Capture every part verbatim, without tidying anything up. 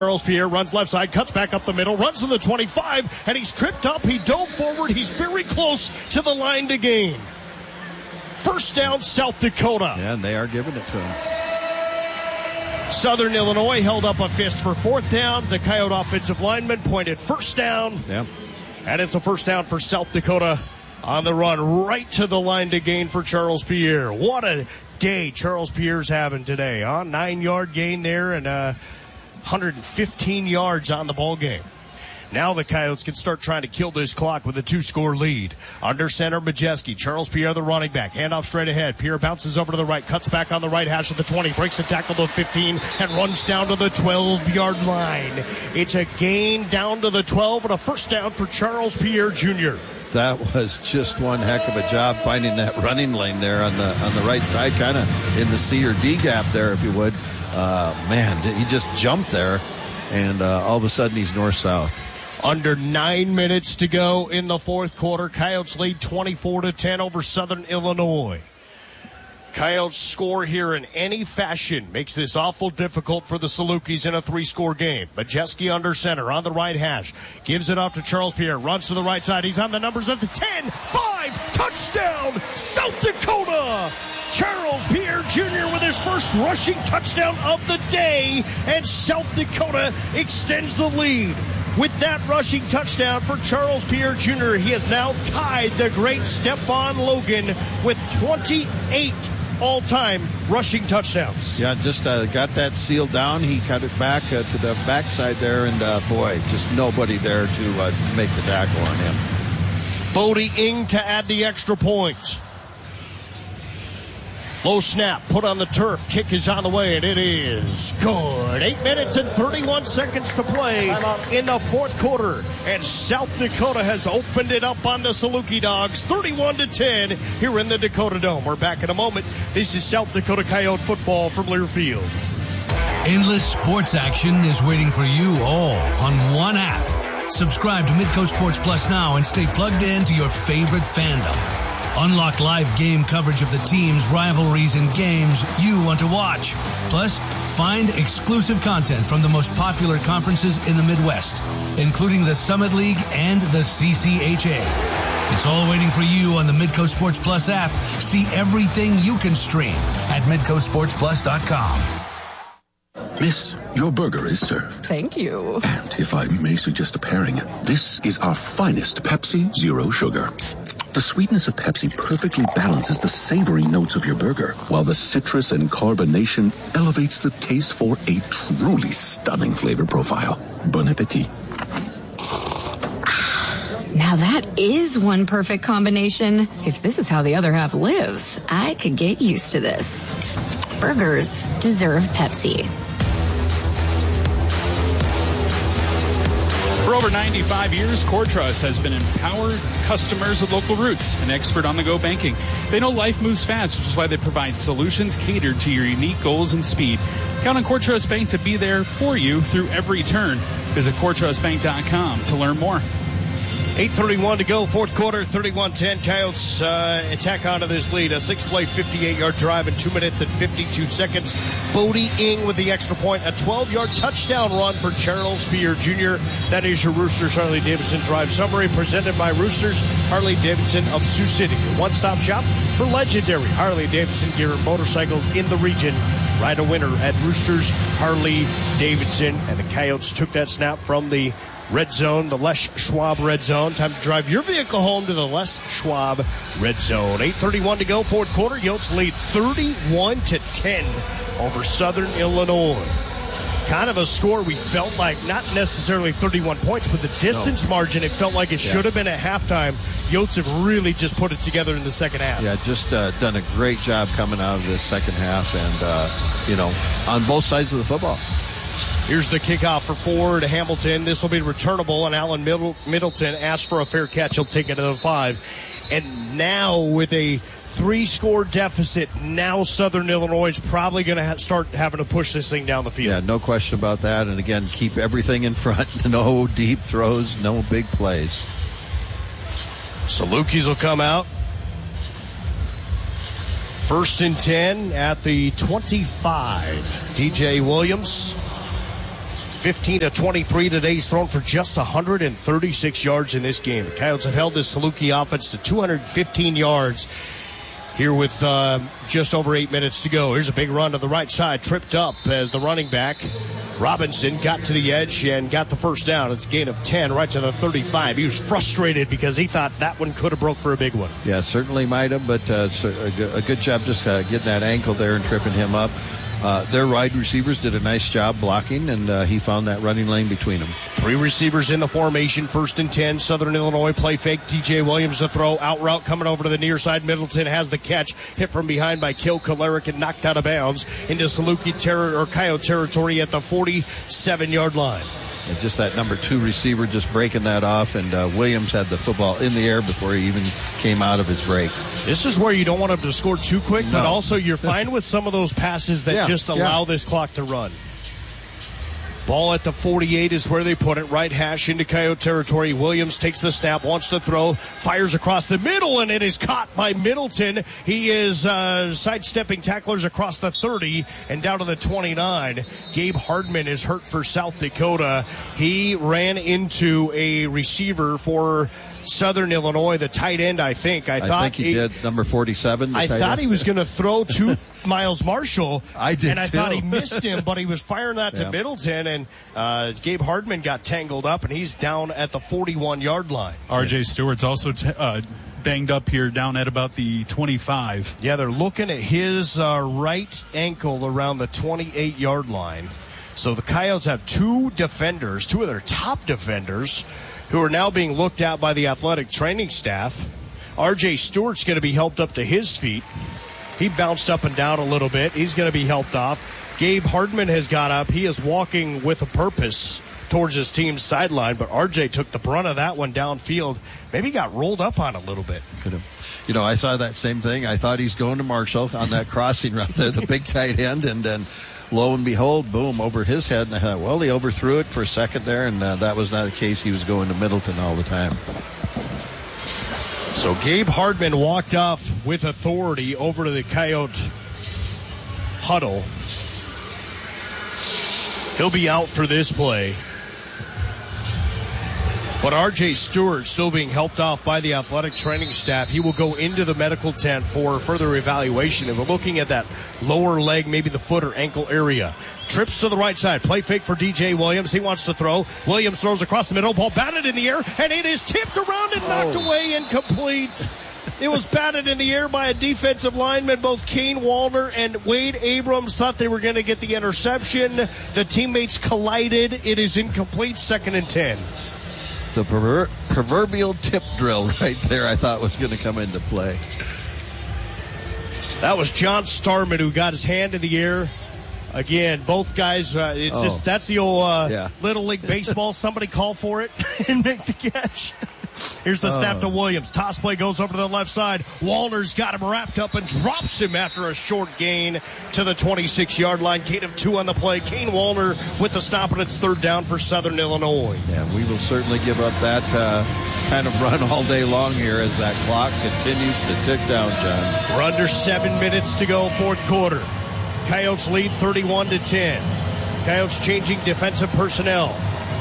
Charles Pierre runs left side, cuts back up the middle, runs to the twenty-five, and he's tripped up. He dove forward. He's very close to the line to gain. First down, South Dakota. Yeah, and they are giving it to him. Southern Illinois held up a fist for fourth down. The Coyote offensive lineman pointed first down. Yeah. And it's a first down for South Dakota on the run right to the line to gain for Charles Pierre. What a day Charles Pierre's having today, huh? Nine-yard gain there and uh, one hundred fifteen yards on the ball game. Now the Coyotes can start trying to kill this clock with a two-score lead. Under center, Majeski. Charles Pierre, the running back. Handoff straight ahead. Pierre bounces over to the right, cuts back on the right hash of the twenty, breaks the tackle to fifteen, and runs down to the twelve-yard line. It's a gain down to the twelve and a first down for Charles Pierre Junior That was just one heck of a job finding that running lane there on the on the right side, kind of in the C or D gap there, if you would. Uh, man, he just jumped there, and uh, all of a sudden he's north-south. Under nine minutes to go in the fourth quarter. Coyotes lead twenty-four to ten over Southern Illinois. Coyotes score here in any fashion makes this awful difficult for the Salukis in a three-score game. Majeski under center on the right hash. Gives it off to Charles Pierre. Runs to the right side. He's on the numbers of the ten, five, touchdown, South Dakota! Charles Pierre Junior with his first rushing touchdown of the day, and South Dakota extends the lead. With that rushing touchdown for Charles Pierre Junior, he has now tied the great Stefan Logan with twenty-eight all-time rushing touchdowns. Yeah, just uh, got that sealed down. He cut it back uh, to the backside there, and uh, boy, just nobody there to uh, make the tackle on him. Bodie Ing to add the extra points. Low snap, put on the turf. Kick is on the way, and it is good. Eight minutes and thirty-one seconds to play in the fourth quarter. And South Dakota has opened it up on the Saluki Dogs, thirty-one to ten here in the Dakota Dome. We're back in a moment. This is South Dakota Coyote football from Learfield. Endless sports action is waiting for you all on one app. Subscribe to Midco Sports Plus now and stay plugged in to your favorite fandom. Unlock live game coverage of the teams, rivalries, and games you want to watch. Plus, find exclusive content from the most popular conferences in the Midwest, including the Summit League and the C C H A. It's all waiting for you on the Midco Sports Plus app. See everything you can stream at midco sports plus dot com. Miss, your burger is served. Thank you. And if I may suggest a pairing, this is our finest Pepsi Zero Sugar. The sweetness of Pepsi perfectly balances the savory notes of your burger, while the citrus and carbonation elevates the taste for a truly stunning flavor profile. Bon appetit. Now that is one perfect combination. If this is how the other half lives, I could get used to this. Burgers deserve Pepsi. For over ninety-five years, CoreTrust has been empowered customers with local roots and expert on-the-go banking. They know life moves fast, which is why they provide solutions catered to your unique goals and speed. Count on CoreTrust Bank to be there for you through every turn. Visit core trust bank dot com to learn more. eight thirty-one to go, fourth quarter, thirty-one ten. Coyotes uh, attack onto this lead. A six-play, fifty-eight-yard drive in two minutes and fifty-two seconds. Bodie Ing with the extra point. A twelve-yard touchdown run for Charles Pierre Junior That is your Roosters Harley-Davidson Drive Summary, presented by Roosters Harley-Davidson of Sioux City. Your one-stop shop for legendary Harley-Davidson gear and motorcycles in the region. Ride a winner at Roosters Harley-Davidson. And the Coyotes took that snap from the red zone, the Les Schwab red zone. Time to drive your vehicle home to the Les Schwab red zone. eight thirty-one to go, fourth quarter. Yotes lead thirty-one to ten over Southern Illinois. Kind of a score we felt like, not necessarily thirty-one points, but the distance no. margin, it felt like it yeah. should have been at halftime. Yotes have really just put it together in the second half. Yeah, just uh, done a great job coming out of this second half, and, uh, you know, on both sides of the football. Here's the kickoff for Ford Hamilton. This will be returnable, and Alan Middle- Middleton asks for a fair catch. He'll take it to the five. And now with a three-score deficit, now Southern Illinois is probably going to ha- start having to push this thing down the field. Yeah, no question about that. And, again, keep everything in front. No deep throws, no big plays. Salukis will come out. First and ten at the twenty-five. D J Williams fifteen of twenty-three today. He's thrown for just one hundred thirty-six yards in this game. The Coyotes have held this Saluki offense to two hundred fifteen yards here with uh, just over eight minutes to go. Here's a big run to the right side, tripped up as the running back Robinson got to the edge and got the first down. It's a gain of ten right to the thirty-five. He was frustrated because he thought that one could have broke for a big one. Yeah, certainly might have, but uh, a, good, a good job just uh, getting that ankle there and tripping him up. Uh, their wide receivers did a nice job blocking, and uh, he found that running lane between them. Three receivers in the formation, first and ten. Southern Illinois play fake. D J Williams to throw. Out route coming over to the near side. Middleton has the catch. Hit from behind by Kale Kolarek and knocked out of bounds into Saluki ter- or Coyote territory at the forty-seven-yard line. And just that number two receiver just breaking that off, and uh, Williams had the football in the air before he even came out of his break. This is where you don't want him to score too quick, no. but also you're fine with some of those passes that yeah, just allow yeah. this clock to run. Ball at the forty-eight is where they put it. Right hash into Coyote territory. Williams takes the snap, wants to throw, fires across the middle, and it is caught by Middleton. He is uh, sidestepping tacklers across the thirty and down to the twenty-nine. Gabe Hardman is hurt for South Dakota. He ran into a receiver for Southern Illinois, the tight end, I think. I, I thought think he, he did, number forty-seven. I thought end. he was going to throw to Miles Marshall. I did, And I too. thought he missed him, but he was firing that to yeah. Middleton, and uh, Gabe Hardman got tangled up, and he's down at the forty-one-yard line. R J Stewart's also t- uh, banged up here down at about the twenty-five. Yeah, they're looking at his uh, right ankle around the twenty-eight-yard line. So the Coyotes have two defenders, two of their top defenders, who are now being looked at by the athletic training staff. R J Stewart's going to be helped up to his feet. He bounced up and down a little bit. He's going to be helped off. Gabe Hardman has got up. He is walking with a purpose towards his team's sideline, but R J took the brunt of that one downfield. Maybe got rolled up on a little bit. Could have. You know, I saw that same thing. I thought he's going to Marshall on that crossing route there, the big tight end, and then lo and behold, boom, over his head. And I thought, well, he overthrew it for a second there, and uh, that was not the case. He was going to Middleton all the time. So Gabe Hardman walked off with authority over to the Coyote huddle. He'll be out for this play. But R J Stewart still being helped off by the athletic training staff. He will go into the medical tent for further evaluation. And we're looking at that lower leg, maybe the foot or ankle area. Trips to the right side. Play fake for D J Williams. He wants to throw. Williams throws across the middle. Ball batted in the air, and it is tipped around and knocked oh. away incomplete. It was batted in the air by a defensive lineman. Both Kane Wallner and Wade Abrams thought they were going to get the interception. The teammates collided. It is incomplete. Second and ten. The perver- proverbial tip drill right there, I thought was going to come into play. That was John Starman who got his hand in the air. Again, both guys, uh, it's oh. just, that's the old uh, yeah. Little League Baseball. Somebody call for it and make the catch. Here's the snap oh. to Williams. Toss play goes over to the left side. Wallner's got him wrapped up and drops him after a short gain to the twenty-six-yard line. Gain of two on the play. Kane Wallner with the stop, and it's third down for Southern Illinois. Yeah, we will certainly give up that uh, kind of run all day long here as that clock continues to tick down, John. We're under seven minutes to go, fourth quarter. Coyotes lead thirty-one to ten. Coyotes changing defensive personnel.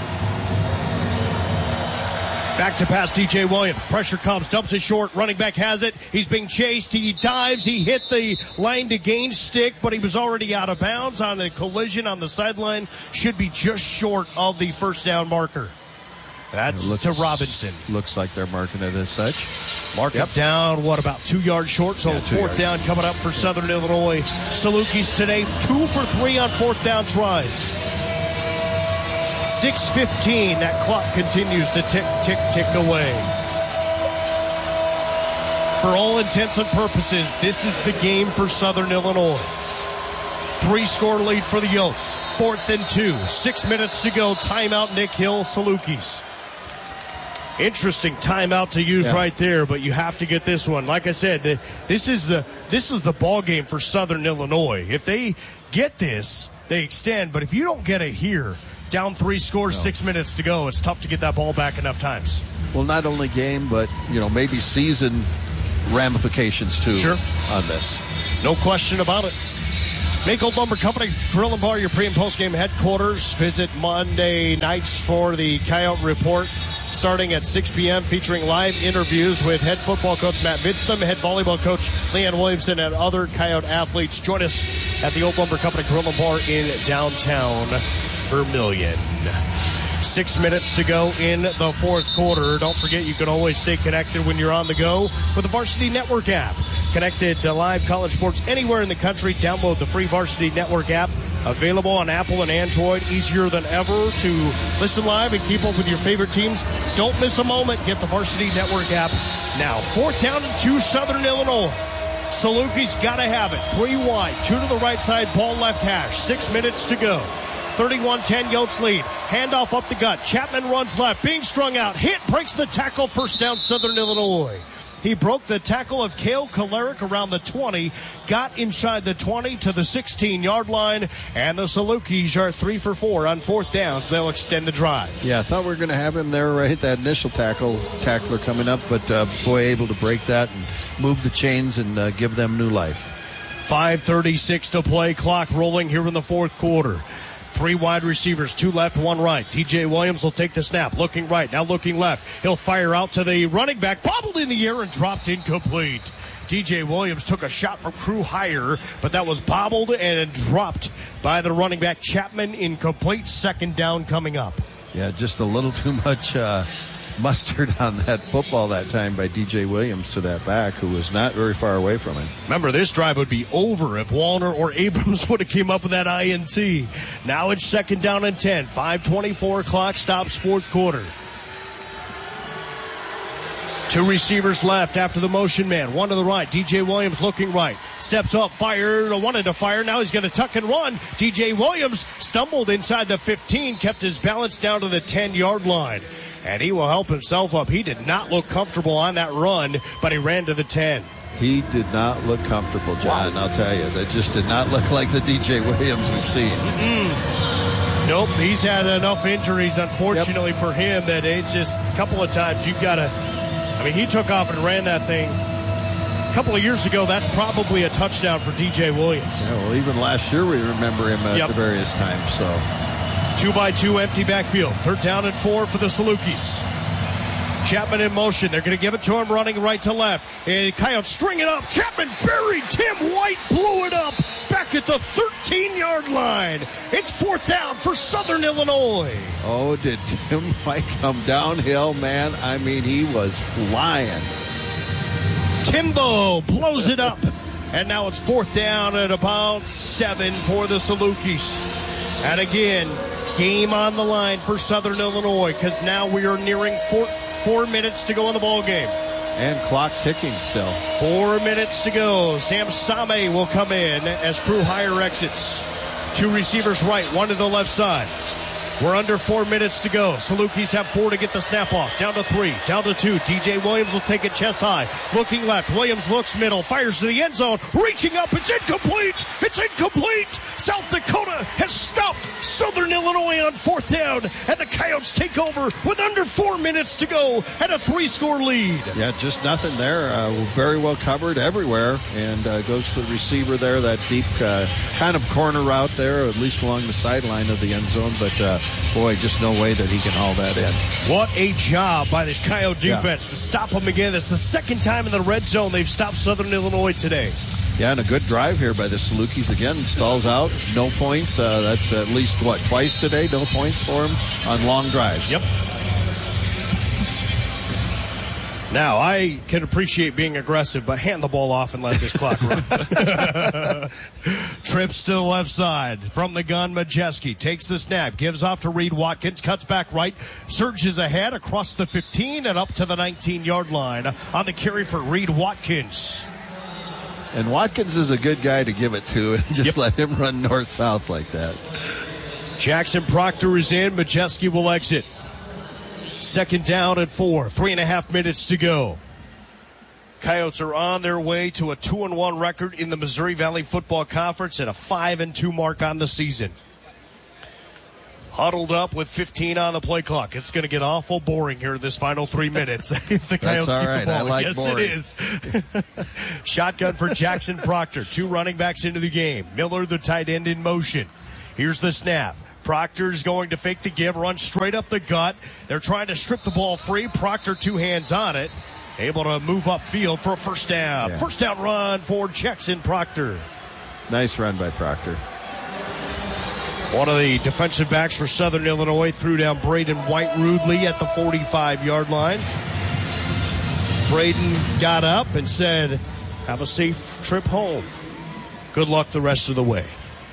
Back to pass D J Williams. Pressure comes, dumps it short. Running back has it. He's being chased. He dives. He hit the line to gain stick, but he was already out of bounds on a collision on the sideline. Should be just short of the first down marker. That's looks, to Robinson. Looks like they're marking it as such. Mark yep. it down, what, about two yards short? So yeah, fourth yards. down coming up for Southern Illinois. Salukis today, two for three on fourth down tries. six fifteen, that clock continues to tick, tick, tick away. For all intents and purposes, this is the game for Southern Illinois. Three-score lead for the Yotes. Fourth and two. Six minutes to go. Timeout, Nick Hill, Salukis. Interesting timeout to use yeah. right there, but you have to get this one. Like I said, this is the this is the ball game for Southern Illinois. If they get this, they extend. But if you don't get it here, down three scores, no. six minutes to go, it's tough to get that ball back enough times. Well, not only game, but you know maybe season ramifications too. Sure. On this, no question about it. Make Old Lumber Company Grill and Bar, your pre- and post-game headquarters. Visit Monday nights for the Coyote Report, starting at six p.m., featuring live interviews with head football coach Matt Vinstam, head volleyball coach Leanne Williamson, and other Coyote athletes. Join us at the Old Lumber Company Grill and Bar in downtown Vermilion. Six minutes to go in the fourth quarter. Don't forget, you can always stay connected when you're on the go with the Varsity Network app. Connected to live college sports anywhere in the country. Download the free Varsity Network app. Available on Apple and Android. Easier than ever to listen live and keep up with your favorite teams. Don't miss a moment. Get the Varsity Network app now. Fourth down and two, Southern Illinois. Salukis got to have it. Three wide. Two to the right side. Ball left hash. Six minutes to go. thirty-one ten, Yotes lead. Handoff up the gut. Chapman runs left. Being strung out. Hit. Breaks the tackle. First down, Southern Illinois. He broke the tackle of Cale Kolarek around the twenty, got inside the twenty to the sixteen-yard line, and the Salukis are three for four on fourth downs. They'll extend the drive. Yeah, I thought we were going to have him there right, that initial tackle, tackler coming up, but uh, boy, able to break that and move the chains and uh, give them new life. five thirty-six to play, clock rolling here in the fourth quarter. Three wide receivers, two left, one right. D J Williams will take the snap, looking right, now looking left. He'll fire out to the running back, bobbled in the air and dropped incomplete. D J Williams took a shot from Crew Hire, but that was bobbled and dropped by the running back Chapman. Incomplete. Second down coming up. Yeah, just a little too much uh, mustard on that football that time by D J Williams to that back, who was not very far away from him. Remember, this drive would be over if Wallner or Abrams would have came up with that I N T. Now it's second down and ten. five twenty-four clock stops fourth quarter. Two receivers left after the motion man. One to the right. D J Williams looking right. Steps up, fired, wanted to fire. Now he's going to tuck and run. D J Williams stumbled inside the fifteen, kept his balance down to the ten-yard line. And he will help himself up. He did not look comfortable on that run, but he ran to the ten. He did not look comfortable, John, wow. I'll tell you. That just did not look like the D J Williams we've seen. Mm-mm. Nope, he's had enough injuries, unfortunately, yep. for him, that it's just a couple of times you've got to... I mean, he took off and ran that thing. A couple of years ago, that's probably a touchdown for D J Williams. Yeah, well, even last year we remember him at yep. the various times, so... Two by two, empty backfield. Third down and four for the Salukis. Chapman in motion. They're going to give it to him running right to left. And Coyotes string it up. Chapman buried. Tim White blew it up back at the thirteen-yard line. It's fourth down for Southern Illinois. Oh, did Tim White come downhill, man? I mean, he was flying. Timbo blows it up. And now it's fourth down at about seven for the Salukis. And again, game on the line for Southern Illinois, because now we are nearing four, four minutes to go in the ball game. And clock ticking still. Four minutes to go. Sam Same will come in as Crew Hire exits. Two receivers right, one to the left side. We're under four minutes to go. Salukis have four to get the snap off. Down to three, down to two. D J Williams will take it chest high. Looking left. Williams looks middle. Fires to the end zone. Reaching up. It's incomplete. It's incomplete. South Dakota has stopped Southern Illinois on fourth down. And the Coyotes take over with under four minutes to go and a three-score lead. Yeah, just nothing there. Uh, very well covered everywhere. And uh, goes to the receiver there. That deep uh, kind of corner route there, at least along the sideline of the end zone. But... Uh, Boy, just no way that he can haul that in. What a job by this Coyote defense yeah. to stop them again. It's the second time in the red zone they've stopped Southern Illinois today. Yeah, and a good drive here by the Salukis again. Stalls out, no points. Uh, that's at least, what, twice today? No points for him on long drives. Yep. Now, I can appreciate being aggressive, but hand the ball off and let this clock run. Trips to the left side. From the gun, Majeski takes the snap, gives off to Reed Watkins, cuts back right, surges ahead across the fifteen and up to the nineteen-yard line on the carry for Reed Watkins. And Watkins is a good guy to give it to and just yep. let him run north-south like that. Jackson Proctor is in. Majeski will exit. Second down at four. Three and a half minutes to go. Coyotes are on their way to a two and one record in the Missouri Valley Football Conference and a five and two mark on the season. huddled up with fifteen on the play clock. It's going to get awful boring here this final three minutes. If the That's all right. I like yes, boring. it is. Shotgun for Jackson Proctor. Two running backs into the game. Miller, the tight end, in motion. Here's the snap. Proctor's going to fake the give, run straight up the gut. They're trying to strip the ball free. Proctor two hands on it. Able to move upfield for a first down. Yeah. First down run for Jackson Proctor. Nice run by Proctor. One of the defensive backs for Southern Illinois threw down Braden White rudely at the forty-five-yard line. Braden got up and said, have a safe trip home. Good luck the rest of the way.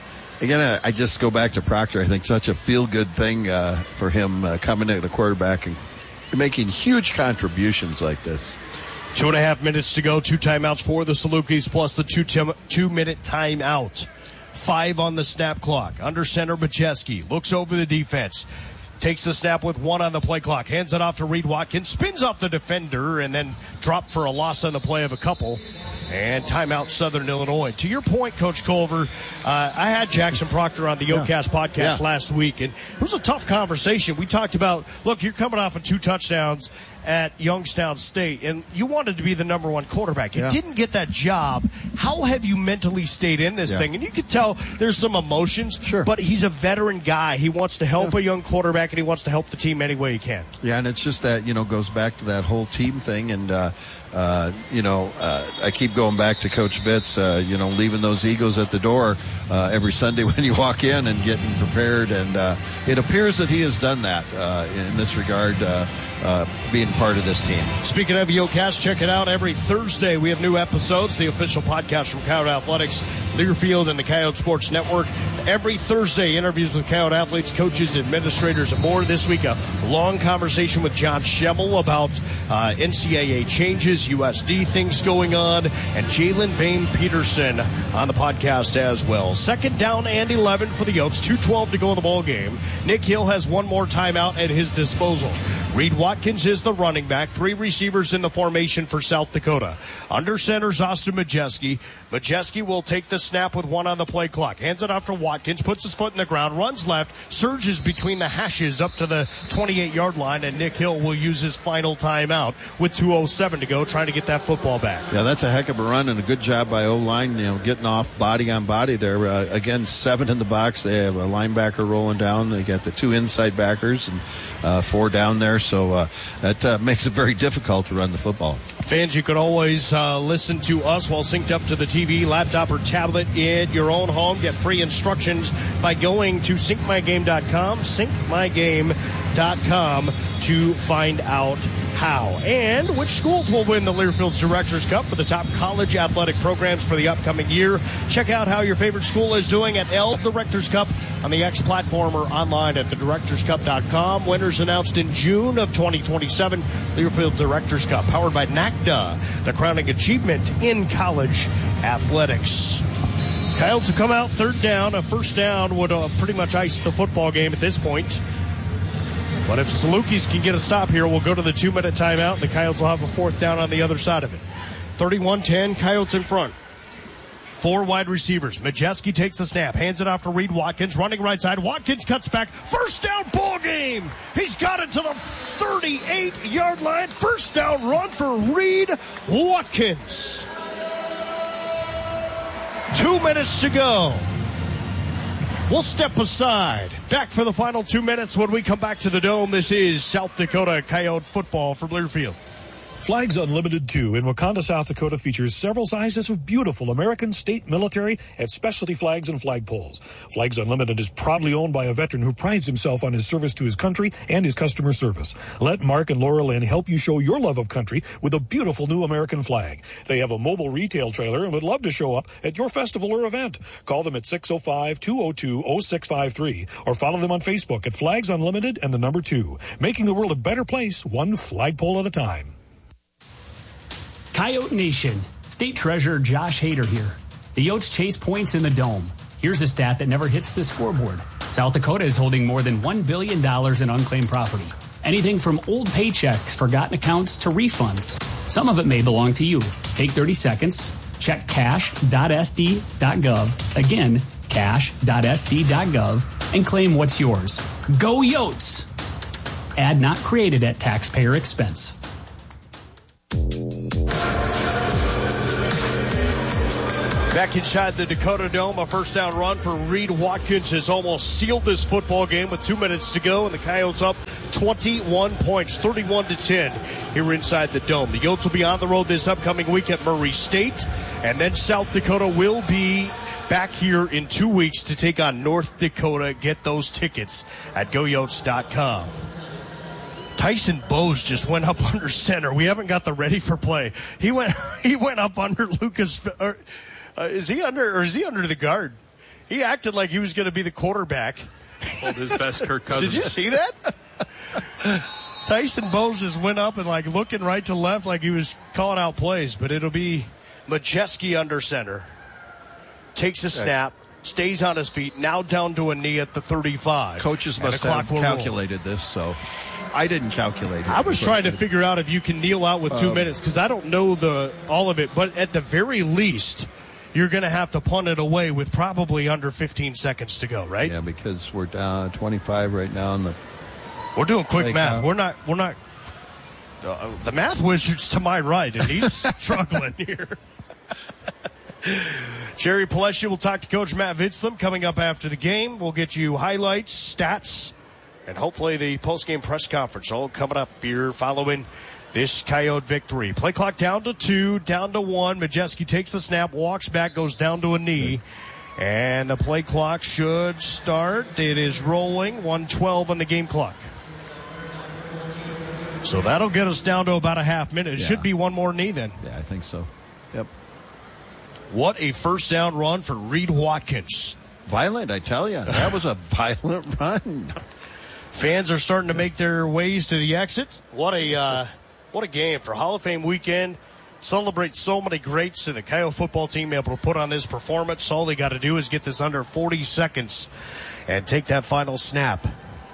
Again, I just go back to Proctor. I think such a feel-good thing uh, for him uh, coming in at a quarterback and making huge contributions like this. Two and a half minutes to go. Two timeouts for the Salukis plus the two tim- two-minute timeout. Five on the snap clock. Under center, Majeski looks over the defense. Takes the snap with one on the play clock. Hands it off to Reed Watkins. Spins off the defender and then dropped for a loss on the play of a couple. And timeout, Southern Illinois. To your point, Coach Culver, uh, I had Jackson Proctor on the Yeah. Yocast podcast Yeah. last week, and it was a tough conversation. We talked about, look, you're coming off of two touchdowns at Youngstown State, and you wanted to be the number one quarterback. You Yeah. didn't get that job. How have you mentally stayed in this Yeah. thing? And you could tell there's some emotions, Sure. but he's a veteran guy. He wants to help Yeah. a young quarterback, and he wants to help the team any way he can. Yeah, and it's just that, you know, goes back to that whole team thing. And, uh, uh, you know, uh, I keep going back to Coach Vitz, uh, you know, leaving those egos at the door uh, every Sunday when you walk in and getting prepared. And uh, it appears that he has done that uh, in this regard, uh, uh, being part of this team. Speaking of Yocast, check it out every Thursday. We have new episodes, the official podcast from Coyote Athletics, Learfield, and the Coyote Sports Network. Every Thursday, interviews with Coyote athletes, coaches, administrators, and more. This week, a long conversation with John Schemmel about uh, N C double A changes, U S D things going on, and Jalen Bain Peterson on the podcast as well. Second down and eleven for the Yotes, two twelve to go in the ball game. Nick Hill has one more timeout at his disposal. Reed Watkins is the running back. Three receivers in the formation for South Dakota. Under center's Austin Majeski. Majeski will take the snap with one on the play clock. Hands it off to Watkins, puts his foot in the ground, runs left, surges between the hashes up to the twenty-eight-yard line, and Nick Hill will use his final timeout with two oh seven to go, trying to get that football back. Yeah, that's a heck of a run and a good job by O-line, you know, getting off body on body there. Uh, again, seven in the box. They have a linebacker rolling down. They got the two inside backers and uh, four down there. So uh, that uh, makes it very difficult to run the football. Fans, you can always uh, listen to us while synced up to the T V, laptop, or tablet in your own home. Get free instructions by going to sync my game dot com, sync my game dot com to find out how. And which schools will win the Learfield's Directors Cup for the top college athletic programs for the upcoming year. Check out how your favorite school is doing at L Directors Cup on the X platform or online at the directors cup dot com. Winners announced in June of twenty twenty-seven. Learfield Directors Cup, powered by NACDA, the crowning achievement in college athletics. Coyotes will come out third down. A first down would uh, pretty much ice the football game at this point. But if Salukis can get a stop here, we'll go to the two-minute timeout. The Coyotes will have a fourth down on the other side of it. thirty-one ten, Coyotes in front. Four wide receivers. Majeski takes the snap, hands it off to Reed Watkins, running right side. Watkins cuts back. First down, ball game. He's got it to the thirty-eight-yard line. First down run for Reed Watkins. Two minutes to go. We'll step aside. Back for the final two minutes when we come back to the Dome. This is South Dakota Coyote football from Learfield. Flags Unlimited two in Wakanda, South Dakota features several sizes of beautiful American, state, military, and specialty flags and flagpoles. Flags Unlimited is proudly owned by a veteran who prides himself on his service to his country and his customer service. Let Mark and Laura Lynn help you show your love of country with a beautiful new American flag. They have a mobile retail trailer and would love to show up at your festival or event. Call them at six oh five, two oh two, oh six five three or follow them on Facebook at Flags Unlimited and the number two, making the world a better place one flagpole at a time. Coyote Nation, State Treasurer Josh Hader here. The Yotes chase points in the Dome. Here's a stat that never hits the scoreboard. South Dakota is holding more than one billion dollars in unclaimed property. Anything from old paychecks, forgotten accounts, to refunds. Some of it may belong to you. Take thirty seconds, check cash dot s d dot gov. Again, cash dot s d dot gov. and claim what's yours. Go Yotes! Ad not created at taxpayer expense. Back inside the Dakota Dome, a first down run for Reed Watkins has almost sealed this football game with two minutes to go, and the Coyotes up twenty-one points, thirty-one to ten here inside the Dome. The Yotes will be on the road this upcoming week at Murray State, and then South Dakota will be back here in two weeks to take on North Dakota. Get those tickets at go yotes dot com. Tyson Bowes just went up under center. We haven't got the ready for play. He went he went up under Lucas. Or, uh, is he under or is he under the guard? He acted like he was going to be the quarterback. Pulled his best Kirk Cousins. Did you see that? Tyson Bowes just went up and like looking right to left like he was calling out plays, but it'll be Majewski under center. Takes a snap, stays on his feet, now down to a knee at the thirty-five. Coaches must have calculated this, so I didn't calculate it. I was trying to figure out if you can kneel out with two um, minutes because I don't know the all of it, but at the very least, you're going to have to punt it away with probably under fifteen seconds to go, right? Yeah, because we're down twenty-five right now. In the we're doing quick math. Count. We're not. We're not. Uh, the math wizard's to my right, and he's struggling here. Jerry Pelesci will talk to Coach Matt Vitzlam coming up after the game. We'll get you highlights, stats, and hopefully the post-game press conference all coming up here following this Coyote victory. Play clock down to two, down to one. Majewski takes the snap, walks back, goes down to a knee. And the play clock should start. It is rolling, one twelve on the game clock. So that'll get us down to about a half minute. It yeah. should be one more knee then. Yeah, I think so. Yep. What a first down run for Reed Watkins. Violent, I tell you. That was a violent run. Fans are starting to make their ways to the exit. What a uh, what a game for Hall of Fame weekend. Celebrate so many greats, and the Coyote football team able to put on this performance. All they got to do is get this under forty seconds and take that final snap.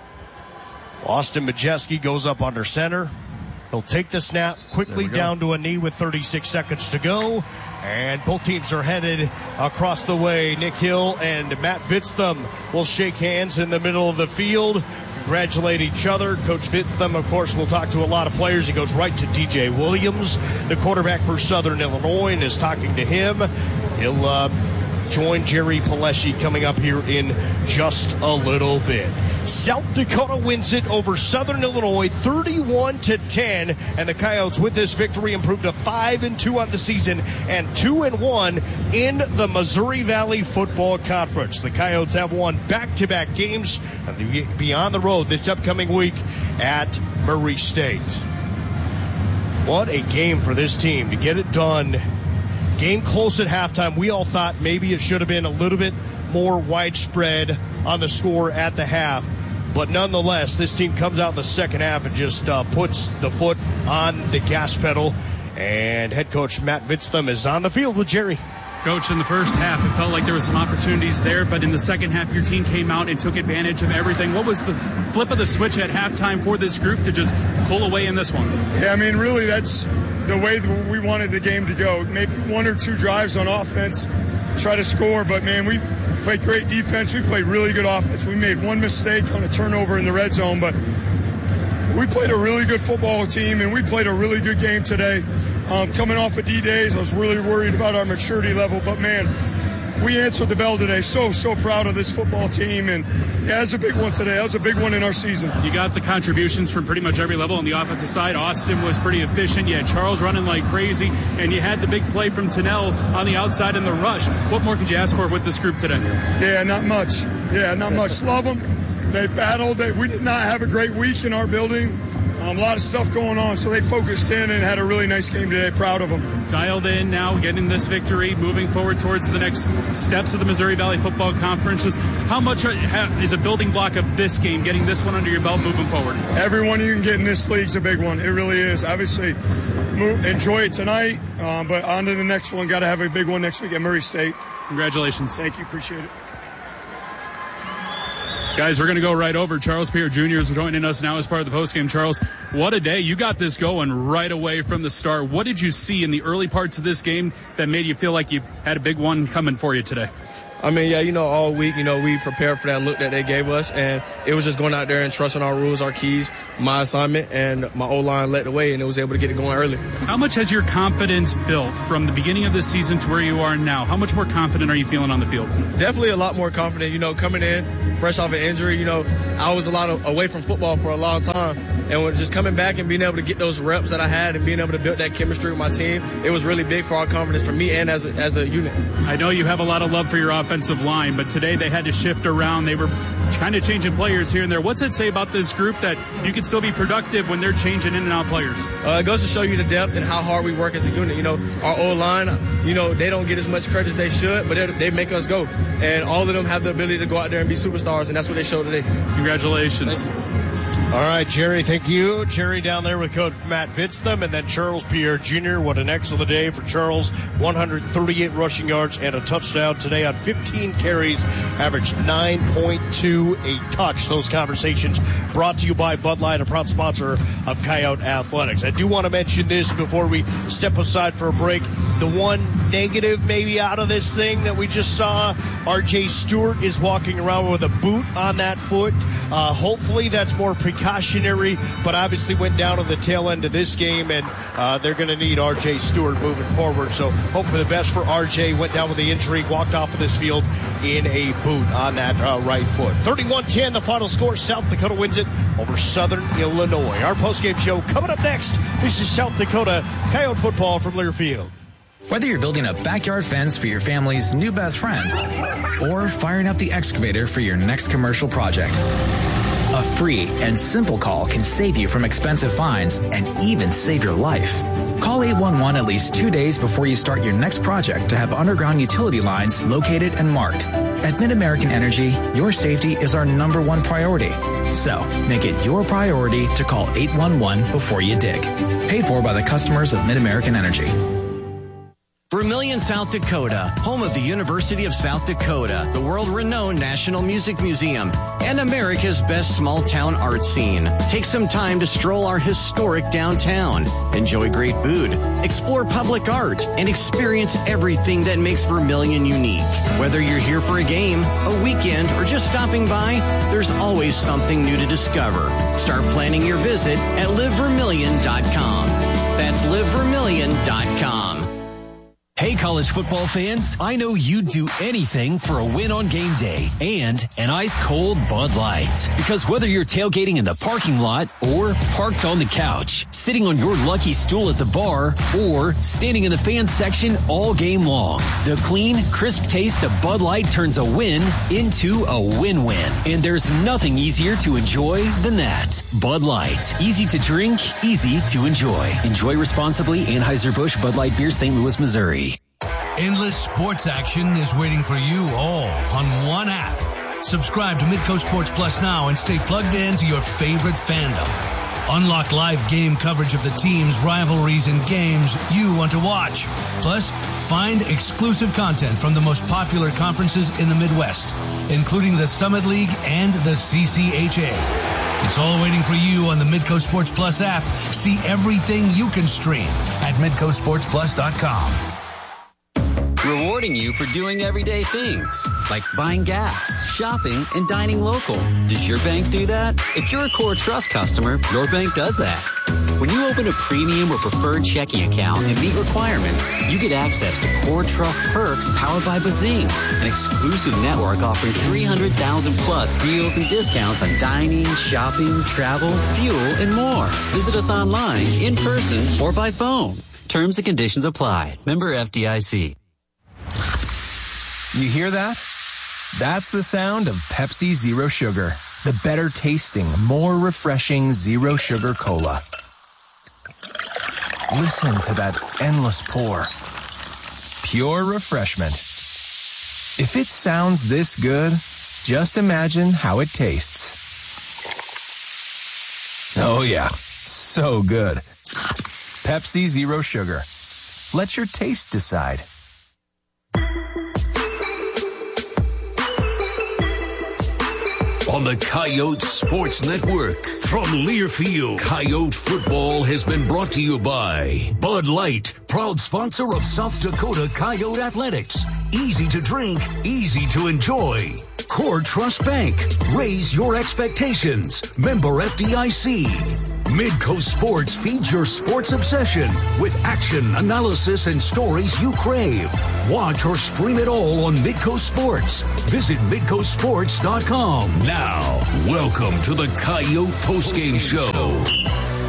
Austin Majewski goes up under center. He'll take the snap quickly down to a knee with thirty-six seconds to go. And both teams are headed across the way. Nick Hill and Matt Vitzlam will shake hands in the middle of the field, congratulate each other. Coach Vitzlam, of course, will talk to a lot of players. He goes right to D J Williams, the quarterback for Southern Illinois, and is talking to him. He'll uh, join Jerry Pelesci coming up here in just a little bit. South Dakota wins it over Southern Illinois thirty-one to ten, and the Coyotes with this victory improved to five and two on the season and two and one in the Missouri Valley Football Conference. The Coyotes have won back-to-back games and they'll be on the road this upcoming week at Murray State. What a game for this team to get it done. Game close at halftime. We all thought maybe it should have been a little bit more widespread on the score at the half. But nonetheless, this team comes out in the second half and just uh, puts the foot on the gas pedal. And head coach Matt Vitzlam is on the field with Jerry. Coach, in the first half, it felt like there was some opportunities there, but in the second half, your team came out and took advantage of everything. What was the flip of the switch at halftime for this group to just pull away in this one? Yeah, I mean, really, that's the way that we wanted the game to go. Maybe one or two drives on offense, try to score, but, man, we played great defense. We played really good offense. We made one mistake on a turnover in the red zone, but we played a really good football team, and we played a really good game today. Um, coming off of D-Days, I was really worried about our maturity level, but, man, we answered the bell today. So, so proud of this football team, and yeah, it's a big one today. That was a big one in our season. You got the contributions from pretty much every level on the offensive side. Austin was pretty efficient. You had Charles running like crazy, and you had the big play from Tennell on the outside in the rush. What more could you ask for with this group today? Yeah, not much. Yeah, not much. Love them. They battled. They, we did not have a great week in our building. Um, a lot of stuff going on, so they focused in and had a really nice game today. Proud of them. Dialed in now, getting this victory, moving forward towards the next steps of the Missouri Valley Football Conference. Just how much is a building block of this game, getting this one under your belt moving forward? Every one you can get in this league is a big one. It really is. Obviously, move, enjoy it tonight, uh, but on to the next one. Got to have a big one next week at Murray State. Congratulations. Thank you. Appreciate it. Guys, we're going to go right over. Charles Pierre Junior is joining us now as part of the postgame. Charles, what a day. You got this going right away from the start. What did you see in the early parts of this game that made you feel like you had a big one coming for you today? I mean, yeah, you know, all week, you know, we prepared for that look that they gave us, and it was just going out there and trusting our rules, our keys, my assignment, and my O-line led the way, and it was able to get it going early. How much has your confidence built from the beginning of the season to where you are now? How much more confident are you feeling on the field? Definitely a lot more confident, you know, coming in, fresh off an injury. You know, I was a lot of, away from football for a long time, and when just coming back and being able to get those reps that I had and being able to build that chemistry with my team, it was really big for our confidence, for me and as a, as a unit. I know you have a lot of love for your offensive line, but today they had to shift around. They were kind of changing players here and there. What's it say about this group that you can still be productive when they're changing in and out players? Uh, it goes to show you the depth and how hard we work as a unit. You know, our O-line, you know, they don't get as much credit as they should, but they make us go. And all of them have the ability to go out there and be superstars, and that's what they showed today. Congratulations. All right, Jerry, thank you. Jerry down there with Coach Matt Fitztham, and then Charles Pierre Junior What an excellent day for Charles. one hundred thirty-eight rushing yards and a touchdown today on fifteen carries, averaged nine point two a touch. Those conversations brought to you by Bud Light, a proud sponsor of Coyote Athletics. I do want to mention this before we step aside for a break. The one negative maybe out of this thing that we just saw, R J Stewart is walking around with a boot on that foot. Uh, hopefully that's more precautionary, but obviously went down at the tail end of this game, and uh, they're going to need R J Stewart moving forward. So hope for the best for R J. Went down with the injury, walked off of this field in a boot on that uh, right foot. thirty-one ten, the final score. South Dakota wins it over Southern Illinois. Our postgame show coming up next. This is South Dakota Coyote football from Learfield. Whether you're building a backyard fence for your family's new best friend or firing up the excavator for your next commercial project, a free and simple call can save you from expensive fines and even save your life. Call eight one one at least two days before you start your next project to have underground utility lines located and marked. At Mid-American Energy, your safety is our number one priority. So, make it your priority to call eight one one before you dig. Paid for by the customers of Mid-American Energy. Vermillion, South Dakota, home of the University of South Dakota, the world-renowned National Music Museum, and America's best small-town art scene. Take some time to stroll our historic downtown, enjoy great food, explore public art, and experience everything that makes Vermillion unique. Whether you're here for a game, a weekend, or just stopping by, there's always something new to discover. Start planning your visit at live vermillion dot com. That's live vermillion dot com. Hey, college football fans, I know you'd do anything for a win on game day and an ice-cold Bud Light. Because whether you're tailgating in the parking lot or parked on the couch, sitting on your lucky stool at the bar, or standing in the fan section all game long, the clean, crisp taste of Bud Light turns a win into a win-win. And there's nothing easier to enjoy than that. Bud Light. Easy to drink, easy to enjoy. Enjoy responsibly. Anheuser-Busch Bud Light Beer, Saint Louis, Missouri. Endless sports action is waiting for you all on one app. Subscribe to Midco Sports Plus now and stay plugged in to your favorite fandom. Unlock live game coverage of the teams, rivalries, and games you want to watch. Plus, find exclusive content from the most popular conferences in the Midwest, including the Summit League and the C C H A. It's all waiting for you on the Midco Sports Plus app. See everything you can stream at midco sports plus dot com. Rewarding you for doing everyday things, like buying gas, shopping, and dining local. Does your bank do that? If you're a Core Trust customer, your bank does that. When you open a premium or preferred checking account and meet requirements, you get access to Core Trust perks powered by Bazing, an exclusive network offering three hundred thousand plus deals and discounts on dining, shopping, travel, fuel, and more. Visit us online, in person, or by phone. Terms and conditions apply. Member F D I C. You hear that? That's the sound of Pepsi Zero Sugar, the better tasting, more refreshing Zero Sugar Cola. Listen to that endless pour. Pure refreshment. If it sounds this good, just imagine how it tastes. Oh yeah, so good. Pepsi Zero Sugar. Let your taste decide. on the Coyote Sports Network. From Learfield, Coyote football has been brought to you by Bud Light, proud sponsor of South Dakota Coyote Athletics. Easy to drink, easy to enjoy. Core Trust Bank, raise your expectations. Member F D I C. Midco Sports feeds your sports obsession with action, analysis, and stories you crave. Watch or stream it all on Midco Sports. Visit midco sports dot com. Now, welcome to the Coyote Postgame Show.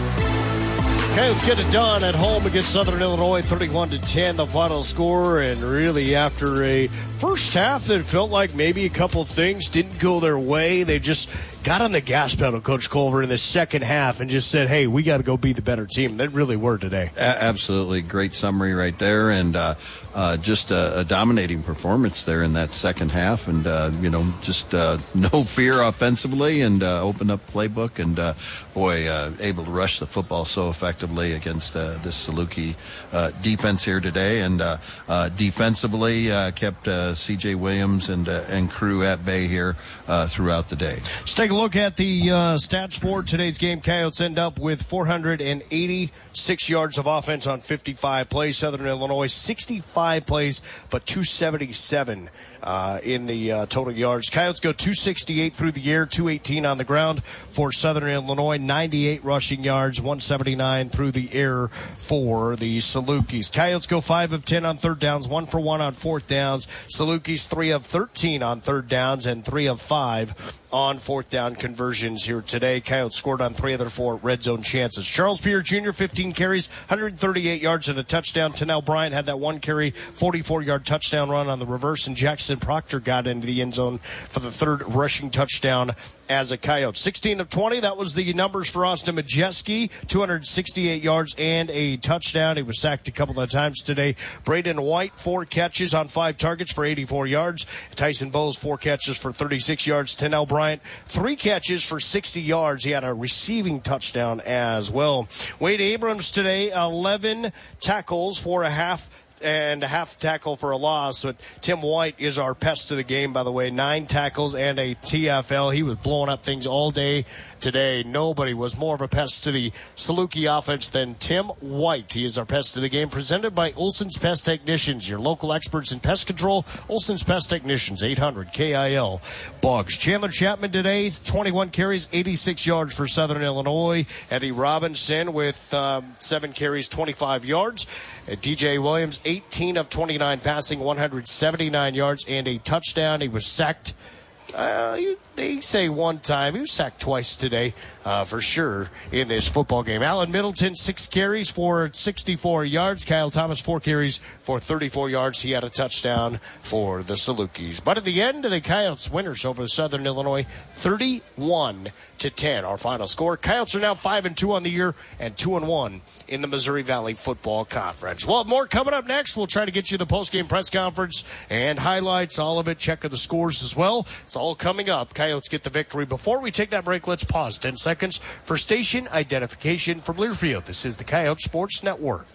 Coyotes get it done at home against Southern Illinois, thirty-one to ten, the final score. And really, after a first half that felt like maybe a couple of things didn't go their way, they just got on the gas pedal, Coach Culver, in the second half and just said, hey, we got to go be the better team. They really were today. A- absolutely. Great summary right there. And uh, uh, just a, a dominating performance there in that second half. And, uh, you know, just uh, no fear offensively and uh, opened up playbook. And, uh, boy, uh, able to rush the football so effectively against uh, this Saluki uh, defense here today. And uh, uh, defensively uh, kept uh, C J Williams and, uh, and crew at bay here uh, throughout the day. Let's take a look at the uh, stats for today's game. Coyotes end up with four hundred eighty-six yards of offense on fifty-five plays. Southern Illinois, sixty-five plays, but two seventy-seven uh, in the uh, total yards. Coyotes go two sixty-eight through the air, two eighteen on the ground for Southern Illinois, ninety-eight rushing yards, one seventy-nine through the air for the Salukis. Coyotes go five of ten on third downs, one for one on fourth downs. Salukis three of thirteen on third downs and three of five on fourth down conversions here today. Coyotes scored on three of their four red zone chances. Charles Pierre Junior, fifteen carries, one hundred thirty-eight yards and a touchdown. Tennell Bryant had that one carry, forty-four-yard touchdown run on the reverse, and Jackson Proctor got into the end zone for the third rushing touchdown as a Coyote. sixteen of twenty, that was the numbers for Austin Majeski, two hundred sixty-eight yards and a touchdown. He was sacked a couple of times today. Braden White, four catches on five targets for eighty-four yards. Tyson Bowles, four catches for thirty-six yards. Tennell Bryant, three catches for sixty yards. He had a receiving touchdown as well. Wade Abrams today, eleven tackles for a half and a half tackle for a loss. But Tim White is our pest of the game, by the way. Nine tackles and a T F L. He was blowing up things all day today. Nobody was more of a pest to the Saluki offense than Tim White. He is our pest of the game, presented by Olson's Pest Technicians, your local experts in pest control. Olson's Pest Technicians, eight hundred K I L Bugs. Chandler Chapman today, twenty-one carries, eighty-six yards for Southern Illinois. Eddie Robinson with um, seven carries, twenty-five yards. And D J Williams, eighteen of twenty-nine passing, one hundred seventy-nine yards and a touchdown. He was sacked. Uh, they say one time. He was sacked twice today, uh, for sure, in this football game. Alan Middleton, six carries for sixty-four yards. Kyle Thomas, four carries for thirty-four yards. He had a touchdown for the Salukis. But at the end, the Coyotes winners over Southern Illinois, thirty-one to ten. Our final score. Coyotes are now five and two on the year and two and one in the Missouri Valley Football Conference. We'll have more coming up next. We'll try to get you the post-game press conference and highlights, all of it. Check of the scores as well. It's all coming up. Coyotes get the victory. Before we take that break, let's pause ten seconds for station identification from Learfield. This is the Coyote Sports Network.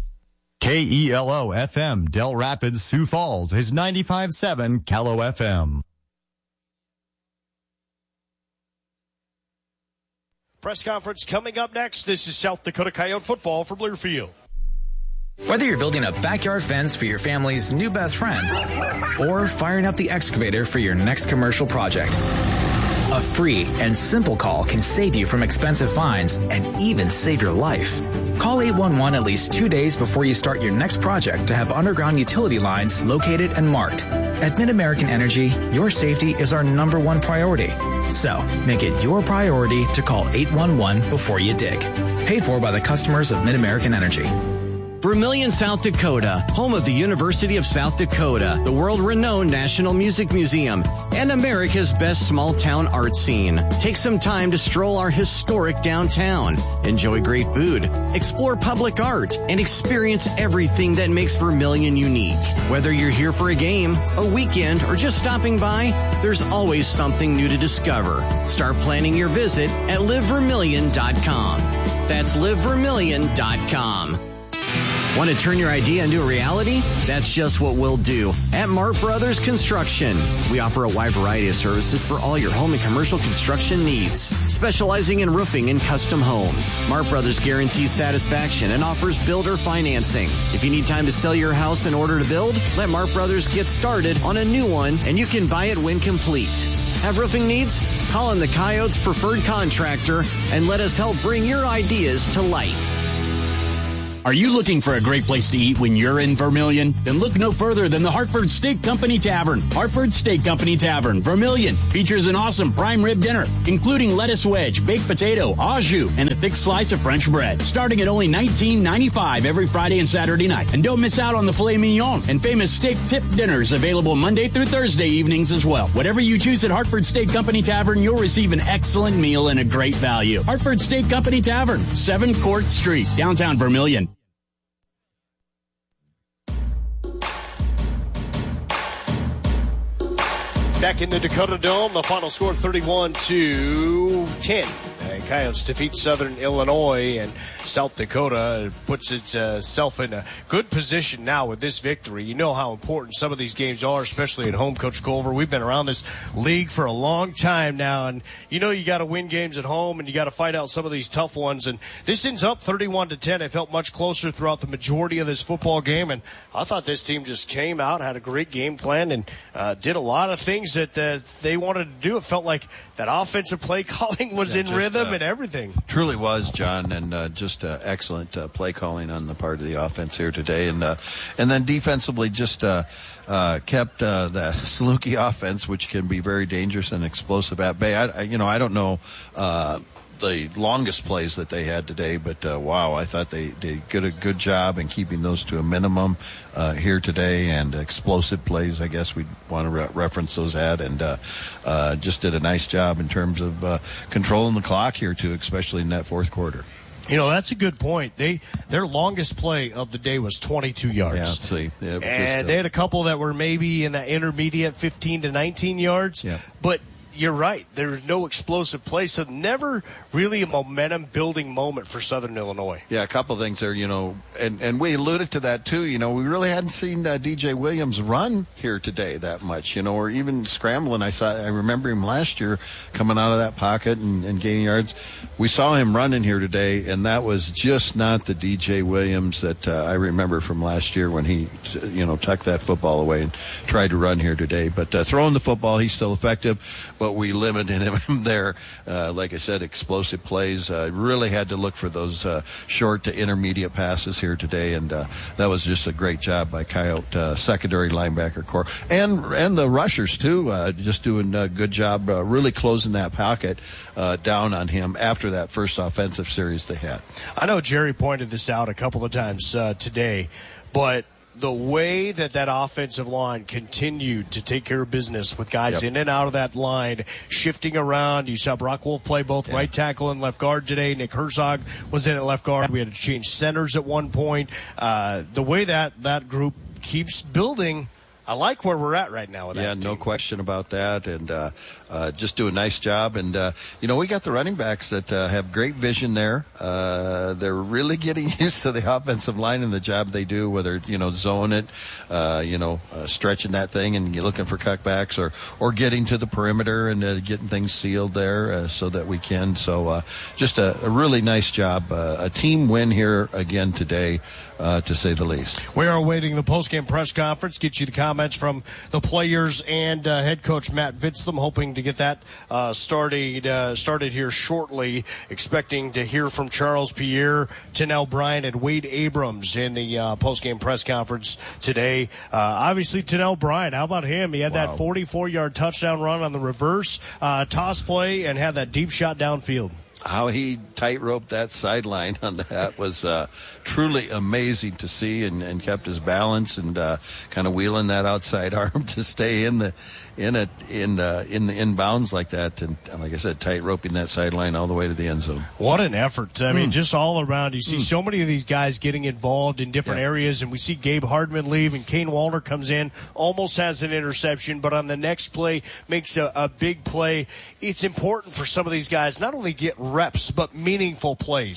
K E L O F M, Del Rapids, Sioux Falls is ninety-five point seven Callow F M. Press conference coming up next. This is South Dakota Coyote football from Learfield. Whether you're building a backyard fence for your family's new best friend or firing up the excavator for your next commercial project, a free and simple call can save you from expensive fines and even save your life. Call eight one one at least two days before you start your next project to have underground utility lines located and marked. At Mid-American Energy, your safety is our number one priority. So, make it your priority to call eight one one before you dig. Paid for by the customers of Mid-American Energy. Vermillion, South Dakota, home of the University of South Dakota, the world-renowned National Music Museum, and America's best small-town art scene. Take some time to stroll our historic downtown, enjoy great food, explore public art, and experience everything that makes Vermillion unique. Whether you're here for a game, a weekend, or just stopping by, there's always something new to discover. Start planning your visit at live vermillion dot com. That's live vermillion dot com. Want to turn your idea into a reality? That's just what we'll do at Mart Brothers Construction. We offer a wide variety of services for all your home and commercial construction needs, specializing in roofing and custom homes. Mart Brothers guarantees satisfaction and offers builder financing. If you need time to sell your house in order to build, let Mart Brothers get started on a new one, and you can buy it when complete. Have roofing needs? Call on the Coyotes preferred contractor and let us help bring your ideas to life. Are you looking for a great place to eat when you're in Vermilion? Then look no further than the Hartford Steak Company Tavern. Hartford Steak Company Tavern, Vermilion, features an awesome prime rib dinner, including lettuce wedge, baked potato, au jus, and a thick slice of French bread, starting at only nineteen ninety-five every Friday and Saturday night. And don't miss out on the filet mignon and famous steak tip dinners available Monday through Thursday evenings as well. Whatever you choose at Hartford Steak Company Tavern, you'll receive an excellent meal and a great value. Hartford Steak Company Tavern, seven Court Street, downtown Vermilion. Back in the Dakota Dome, the final score thirty-one to ten. And Coyotes defeat Southern Illinois, and South Dakota puts itself in a good position now with this victory. You know how important some of these games are, especially at home, Coach Culver. We've been around this league for a long time now, and you know you got to win games at home, and you got to fight out some of these tough ones. And this ends up thirty-one to ten. It felt much closer throughout the majority of this football game, and I thought this team just came out, had a great game plan, and uh, did a lot of things that uh, they wanted to do. It felt like that offensive play calling was yeah, in just, rhythm uh, and everything. Truly was, John, and uh, just uh, excellent uh, play calling on the part of the offense here today. And uh, and then defensively just uh, uh, kept uh, the Saluki offense, which can be very dangerous and explosive at bay. I, I, you know, I don't know uh, the longest plays that they had today, but uh, wow, I thought they, they did a good job in keeping those to a minimum uh, here today, and explosive plays, I guess we'd want to re- reference those at, and uh, uh, just did a nice job in terms of uh, controlling the clock here too, especially in that fourth quarter. You know, that's a good point. They Their longest play of the day was twenty-two yards. Yeah, see. Yeah, and just, uh, they had a couple that were maybe in that intermediate fifteen to nineteen yards. Yeah. But you're right. There's no explosive play, so never really a momentum-building moment for Southern Illinois. Yeah, a couple things there, you know, and, and we alluded to that, too. You know, we really hadn't seen uh, D J Williams run here today that much, you know, or even scrambling. I saw, I remember him last year coming out of that pocket and, and gaining yards. We saw him running here today, and that was just not the D J Williams that uh, I remember from last year when he, you know, tucked that football away and tried to run here today. But uh, throwing the football, he's still effective, but we limited him there. Uh, like I said, explosive plays. Uh, really had to look for those uh, short to intermediate passes here today, and uh, that was just a great job by Coyote uh, secondary linebacker core and and the rushers too. Uh, just doing a good job, uh, really closing that pocket uh, down on him after that first offensive series they had. I know Jerry pointed this out a couple of times uh, today, but the way that that offensive line continued to take care of business with guys yep. in and out of that line, shifting around. You saw Brock Wolf play both yeah. right tackle and left guard today. Nick Herzog was in at left guard. We had to change centers at one point. Uh, the way that that group keeps building, I like where we're at right now with that Yeah, team. no question about that, and uh, uh, just do a nice job. And, uh, you know, we got the running backs that uh, have great vision there. Uh, they're really getting used to the offensive line and the job they do, whether, you know, zone it, uh, you know, uh, stretching that thing and you're looking for cutbacks, or, or getting to the perimeter and uh, getting things sealed there uh, so that we can. So uh, just a, a really nice job. Uh, a team win here again today, uh, to say the least. We are awaiting the post-game press conference. Get you the comments from the players and uh, head coach Matt Vitzlam, hoping to get that uh, started uh, started here shortly. Expecting to hear from Charles Pierre, Tennell Bryant, and Wade Abrams in the uh, post-game press conference today. Uh, obviously, Tennell Bryant, how about him? He had wow. that forty-four-yard touchdown run on the reverse uh, toss play and had that deep shot downfield. How he tight-roped that sideline on that was uh, truly amazing to see, and, and kept his balance and uh, kind of wheeling that outside arm to stay in the in it in uh, in the inbounds like that, and like I said, tight-roping that sideline all the way to the end zone. What an effort! I mean, mm. just all around. You see mm. so many of these guys getting involved in different yeah. areas, and we see Gabe Hardman leave, and Kane Walner comes in, almost has an interception, but on the next play makes a, a big play. It's important for some of these guys not only get reps but meaningful plays.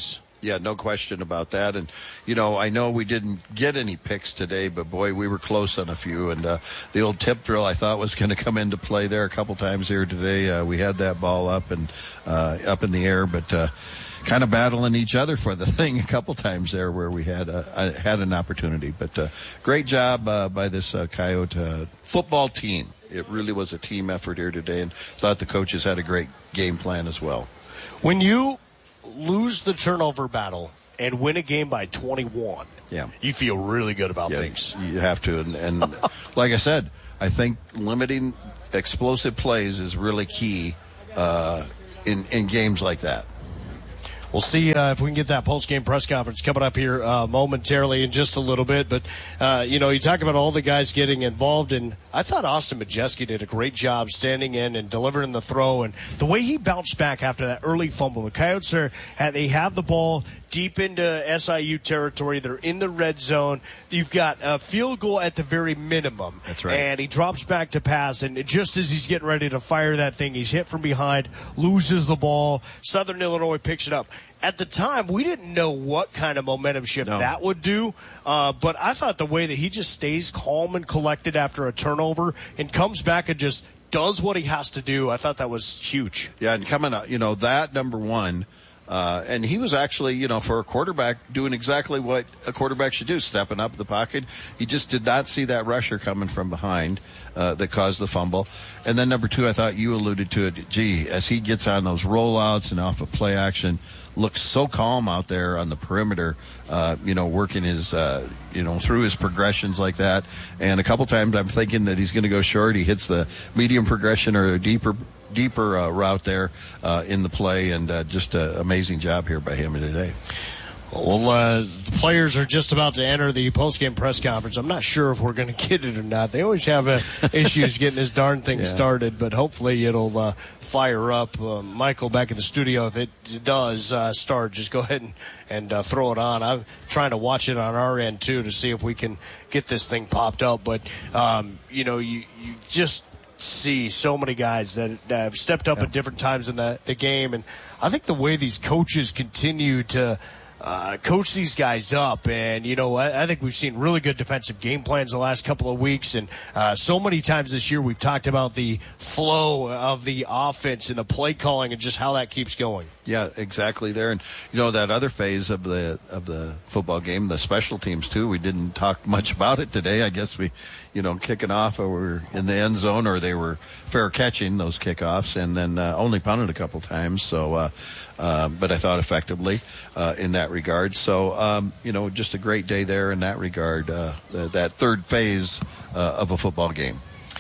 Yeah, no question about that. And, you know, I know we didn't get any picks today, but, boy, we were close on a few. And uh, the old tip drill I thought was going to come into play there a couple times here today. Uh, we had that ball up and uh, up in the air, but uh, kind of battling each other for the thing a couple times there where we had uh, had an opportunity. But uh, great job uh, by this uh, Coyote uh, football team. It really was a team effort here today, and thought the coaches had a great game plan as well. When you lose the turnover battle and win a game by twenty-one, yeah, you feel really good about yeah, things. You have to. And, and like I said, I think limiting explosive plays is really key uh, in, in games like that. We'll see uh, if we can get that post-game press conference coming up here uh, momentarily in just a little bit. But, uh, you know, you talk about all the guys getting involved, and I thought Austin Majewski did a great job standing in and delivering the throw. And the way he bounced back after that early fumble, the Coyotes are they have the ball deep into S I U territory. They're in the red zone. You've got a field goal at the very minimum. That's right. And he drops back to pass, and just as he's getting ready to fire that thing, he's hit from behind, loses the ball. Southern Illinois picks it up. At the time, we didn't know what kind of momentum shift no. that would do, uh, but I thought the way that he just stays calm and collected after a turnover and comes back and just does what he has to do, I thought that was huge. Yeah, and coming up, you know, that number one, uh, and he was actually, you know, for a quarterback, doing exactly what a quarterback should do, stepping up the pocket. He just did not see that rusher coming from behind uh, that caused the fumble. And then number two, I thought you alluded to it, gee, as he gets on those rollouts and off of play action, looks so calm out there on the perimeter, uh, you know, working his, uh, you know, through his progressions like that. And a couple times I'm thinking that he's going to go short. He hits the medium progression or a deeper, deeper uh, route there uh, in the play, and uh, just an amazing job here by him today. Well, uh, the players are just about to enter the post-game press conference. I'm not sure if we're going to get it or not. They always have uh, issues getting this darn thing yeah. started, but hopefully it'll uh, fire up. Uh, Michael, back in the studio, if it does uh, start, just go ahead and, and uh, throw it on. I'm trying to watch it on our end, too, to see if we can get this thing popped up. But, um, you know, you, you just see so many guys that have stepped up yeah. at different times in the, the game. And I think the way these coaches continue to – Uh, coach these guys up, and you know I, I think we've seen really good defensive game plans the last couple of weeks, and uh, so many times this year we've talked about the flow of the offense and the play calling and just how that keeps going. Yeah, exactly there. And you know that other phase of the of the football game, the special teams too. We didn't talk much about it today. I guess we, you know, kicking off or we're in the end zone or they were fair catching those kickoffs, and then uh, only punted a couple times. So, uh, uh, but I thought effectively uh, in that regard. So, um, you know, just a great day there in that regard. Uh, the, that third phase uh, of a football game.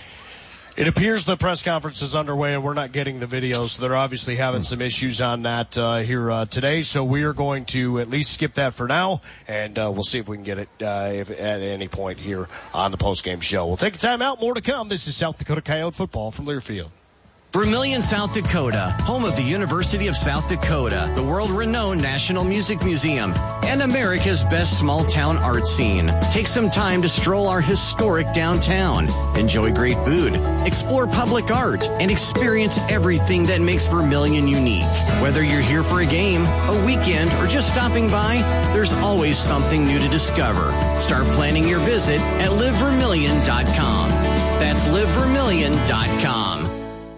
It appears the press conference is underway, and we're not getting the video, so they're obviously having some issues on that uh, here uh, today. So we are going to at least skip that for now, and uh, we'll see if we can get it uh, if, at any point here on the postgame show. We'll take a time out. More to come. This is South Dakota Coyote football from Learfield. Vermillion, South Dakota, home of the University of South Dakota, the world-renowned National Music Museum, and America's best small-town art scene. Take some time to stroll our historic downtown, enjoy great food, explore public art, and experience everything that makes Vermillion unique. Whether you're here for a game, a weekend, or just stopping by, there's always something new to discover. Start planning your visit at live vermillion dot com. That's live vermillion dot com.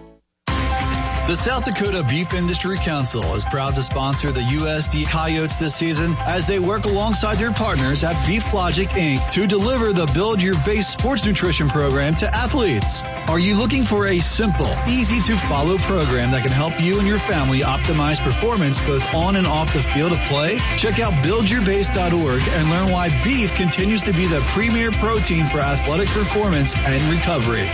The South Dakota Beef Industry Council is proud to sponsor the U S D Coyotes this season as they work alongside their partners at Beef Logic, Incorporated to deliver the Build Your Base sports nutrition program to athletes. Are you looking for a simple, easy-to-follow program that can help you and your family optimize performance both on and off the field of play? Check out build your base dot org and learn why beef continues to be the premier protein for athletic performance and recovery.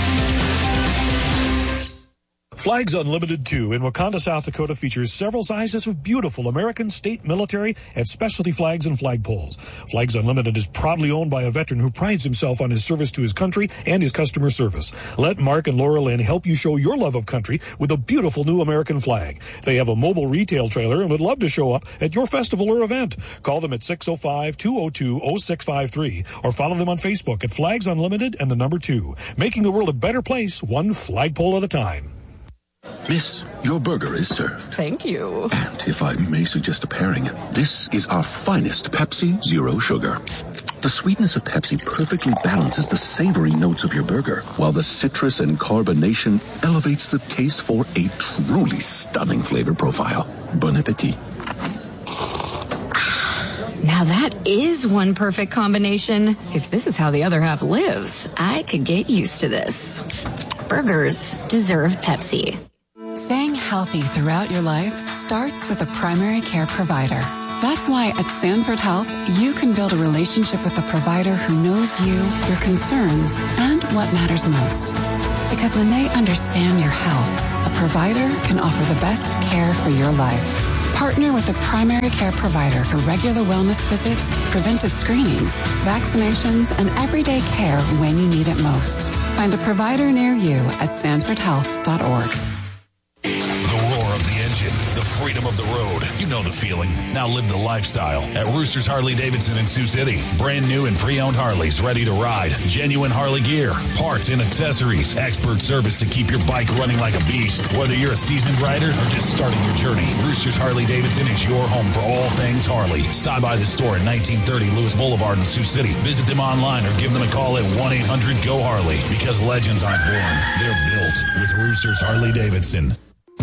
Flags Unlimited two in Wakanda, South Dakota features several sizes of beautiful American state, military, and specialty flags and flagpoles. Flags Unlimited is proudly owned by a veteran who prides himself on his service to his country and his customer service. Let Mark and Laura Lynn help you show your love of country with a beautiful new American flag. They have a mobile retail trailer and would love to show up at your festival or event. Call them at six oh five, two oh two, oh six five three or follow them on Facebook at Flags Unlimited and the number two, making the world a better place one flagpole at a time. Miss, your burger is served. Thank you. And if I may suggest a pairing, this is our finest Pepsi Zero Sugar. The sweetness of Pepsi perfectly balances the savory notes of your burger, while the citrus and carbonation elevates the taste for a truly stunning flavor profile. Bon appetit. Now that is one perfect combination. If this is how the other half lives, I could get used to this. Burgers deserve Pepsi. Staying healthy throughout your life starts with a primary care provider. That's why at Sanford Health, you can build a relationship with a provider who knows you, your concerns, and what matters most. Because when they understand your health, a provider can offer the best care for your life. Partner with a primary care provider for regular wellness visits, preventive screenings, vaccinations, and everyday care when you need it most. Find a provider near you at sanford health dot org. The roar of the engine, the freedom of the road. You know the feeling. Now live the lifestyle at Roosters Harley Davidson in Sioux City. Brand new and pre-owned Harleys ready to ride. Genuine Harley gear, parts and accessories. Expert service to keep your bike running like a beast. Whether you're a seasoned rider or just starting your journey, Roosters Harley Davidson is your home for all things Harley. Stop by the store at nineteen thirty Lewis Boulevard in Sioux City. Visit them online or give them a call at one eight hundred go Harley. Because legends aren't born, they're built with Roosters Harley Davidson.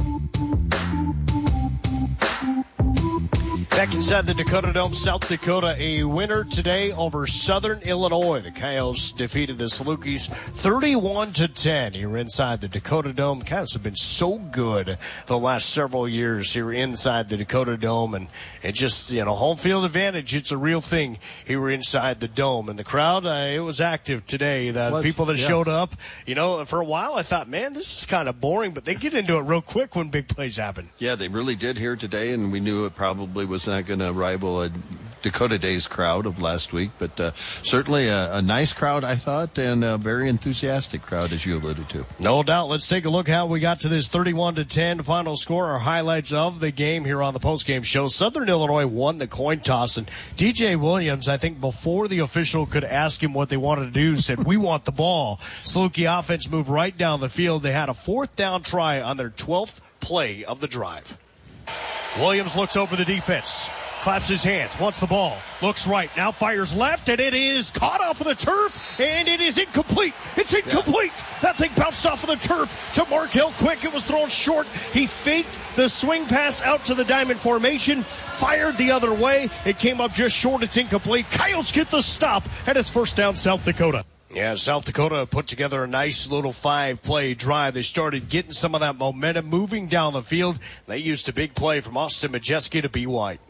Back inside the Dakota Dome, South Dakota, a winner today over Southern Illinois. The Coyotes defeated the Salukis thirty-one to ten here inside the Dakota Dome. Coyotes have been so good the last several years here inside the Dakota Dome, and it just, you know, home field advantage, it's a real thing here inside the Dome. And the crowd, uh, it was active today. The was, people that yeah. showed up, you know, for a while I thought, man, this is kind of boring, but they get into it real quick when big plays happen. Yeah, they really did here today, and we knew it probably was not going to rival a Dakota Days crowd of last week, but uh, certainly a, a nice crowd, I thought, and a very enthusiastic crowd, as you alluded to. No doubt. Let's take a look how we got to this thirty-one to ten final score. Our highlights of the game here on the postgame show. Southern Illinois won the coin toss, and D J Williams, I think before the official could ask him what they wanted to do, said, we want the ball. Saluki offense moved right down the field. They had a fourth down try on their twelfth play of the drive. Williams looks over the defense. Claps his hands, wants the ball, looks right, now fires left, and it is caught off of the turf, and it is incomplete. It's incomplete. Yeah. That thing bounced off of the turf to Markel Quick. It was thrown short. He faked the swing pass out to the diamond formation, fired the other way. It came up just short. It's incomplete. Coyotes get the stop, and it's first down South Dakota. Yeah, South Dakota put together a nice little five-play drive. They started getting some of that momentum moving down the field. They used a big play from Austin Majeski to B. White.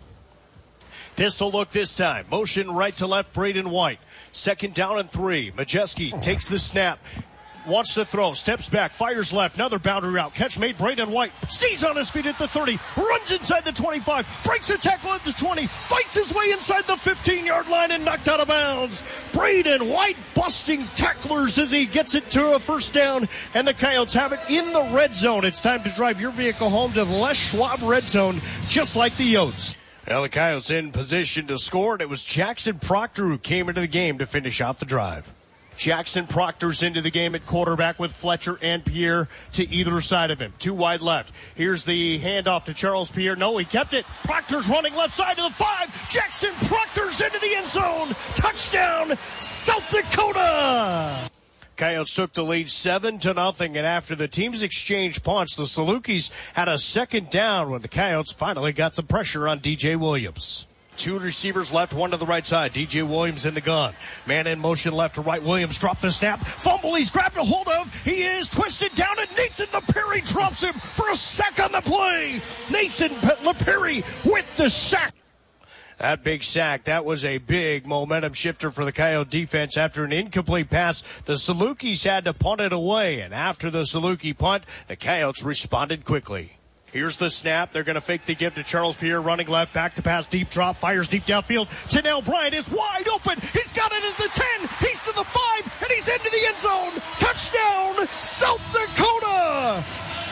Pistol look this time. Motion right to left, Braden White. Second down and three. Majeski takes the snap. Wants to throw. Steps back. Fires left. Another boundary route. Catch made. Braden White stays on his feet at the thirty. Runs inside the twenty-five. Breaks a tackle at the twenty. Fights his way inside the fifteen-yard line and knocked out of bounds. Braden White busting tacklers as he gets it to a first down. And the Coyotes have it in the red zone. It's time to drive your vehicle home to the Les Schwab red zone, just like the Yotes. Now the Coyotes in position to score, and it was Jackson Proctor who came into the game to finish off the drive. Jackson Proctor's into the game at quarterback with Fletcher and Pierre to either side of him. Two wide left. Here's the handoff to Charles Pierre. No, he kept it. Proctor's running left side to the five. Jackson Proctor's into the end zone. Touchdown, South Dakota! Coyotes took the lead seven to nothing, and after the teams exchanged punts, the Salukis had a second down when the Coyotes finally got some pressure on D J Williams. Two receivers left, one to the right side. D J Williams in the gun. Man in motion left to right. Williams dropped the snap. Fumble he's grabbed a hold of. He is twisted down, and Nathan LePerry drops him for a sack on the play. Nathan LePerry with the sack. That big sack, that was a big momentum shifter for the Coyote defense. After an incomplete pass, the Salukis had to punt it away. And after the Saluki punt, the Coyotes responded quickly. Here's the snap. They're going to fake the give to Charles Pierre, running left, back to pass, deep drop, fires deep downfield. Tanel Bryant is wide open. He's got it at the ten. He's to the five, and he's into the end zone. Touchdown, South Dakota!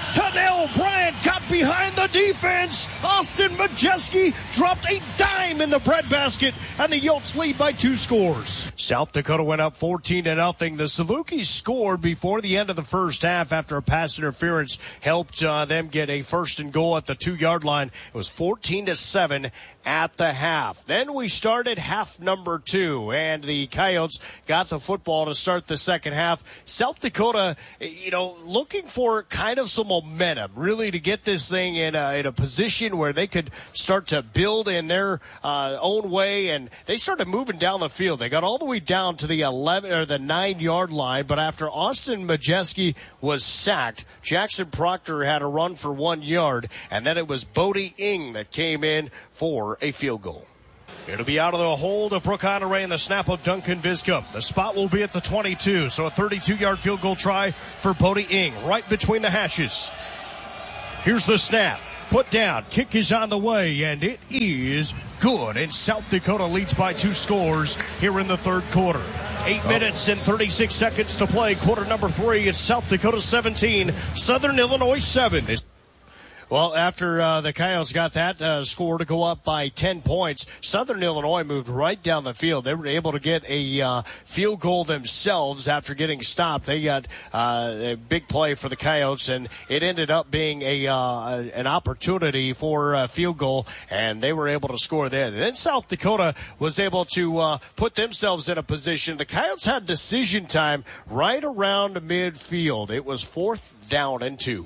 Tennell Bryant got behind the defense. Austin Majeski dropped a dime in the breadbasket, and the Yotes lead by two scores. South Dakota went up fourteen to nothing. The Salukis scored before the end of the first half after a pass interference helped uh, them get a first and goal at the two-yard line. It was fourteen to seven at the half. Then we started half number two, and the Coyotes got the football to start the second half. South Dakota, you know, looking for kind of some momentum, really, to get this thing in a, in a position where they could start to build in their uh, own way, and they started moving down the field. They got all the way down to the eleven or the nine-yard line, but after Austin Majeski was sacked, Jackson Proctor had a run for one yard, and then it was Bodie Ing that came in for a field goal. It'll be out of the hold of Brooke Honoré and the snap of Duncan Viscup. The spot will be at the twenty-two, so a thirty-two-yard field goal try for Bodie Ing, right between the hashes. Here's the snap. Put down. Kick is on the way, and it is good. And South Dakota leads by two scores here in the third quarter. Eight oh. minutes and thirty-six seconds to play. Quarter number three. It's South Dakota seventeen, Southern Illinois seven. Well, after uh, the Coyotes got that uh, score to go up by ten points, Southern Illinois moved right down the field. They were able to get a uh, field goal themselves after getting stopped. They got uh, a big play for the Coyotes, and it ended up being a uh, an opportunity for a field goal, and they were able to score there. Then South Dakota was able to uh, put themselves in a position. The Coyotes had decision time right around midfield. It was fourth down and two.